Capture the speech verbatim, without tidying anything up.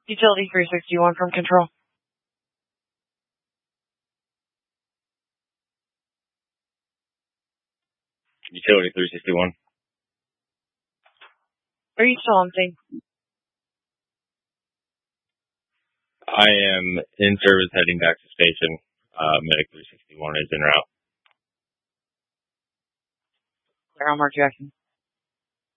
Utility three sixty-one from control. Utility three sixty-one. Are you still on scene? I am in service heading back to station. Uh, Medic three sixty-one is en route. Clear on Mark Jackson.